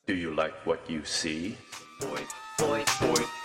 Do you like what you see? Boy, boy, boy.